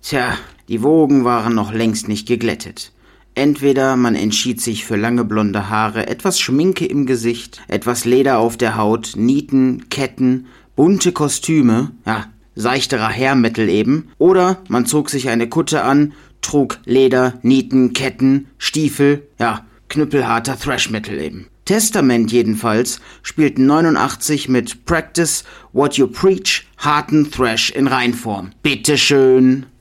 Tja, die Wogen waren noch längst nicht geglättet. Entweder man entschied sich für lange blonde Haare, etwas Schminke im Gesicht, etwas Leder auf der Haut, Nieten, Ketten, bunte Kostüme, ja, seichterer Hair-Metal eben, oder man zog sich eine Kutte an, trug Leder, Nieten, Ketten, Stiefel, ja, knüppelharter Thrash-Metal eben. Testament jedenfalls spielten 89 mit Practice What You Preach harten Thrash in Reinform. Bitteschön.